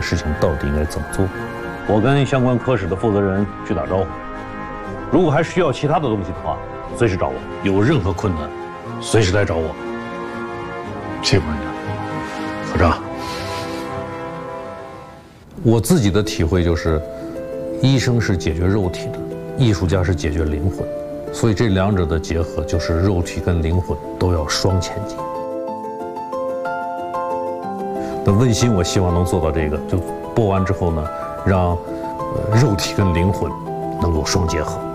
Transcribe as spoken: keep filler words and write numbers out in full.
事情到底应该怎么做。 我跟相关科室的负责人去打招呼，如果还需要其他的东西的话，随时找我。有任何困难，随时来找我。 谢谢关长。科长， 我自己的体会就是，医生是解决肉体的，艺术家是解决灵魂，所以这两者的结合就是肉体跟灵魂都要双前进。那问心，我希望能做到这个，就播完之后呢，让呃肉体跟灵魂能够双结合。